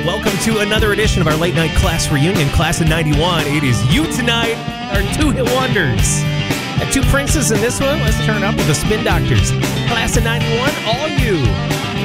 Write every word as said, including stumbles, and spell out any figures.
Welcome to another edition of our late night class reunion, Class of ninety-one. It is You Tonight, our two hit wonders. Got two princes in this one. Let's turn it up with the Spin Doctors. Class of ninety-one, all you.